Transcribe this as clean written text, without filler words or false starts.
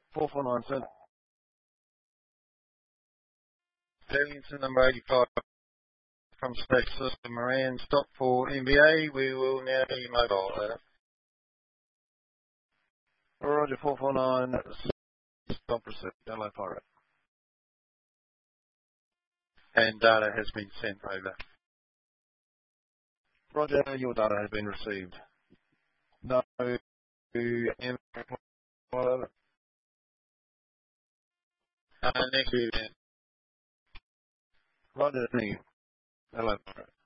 449 cent. Darlington number 85 from Space System Moran, stop for MBA. We will now be mobile. Roger, 449, stop receipt, hello pirate. And data has been sent over. Roger, your data has been received. No, next week. Roger, hello pirate.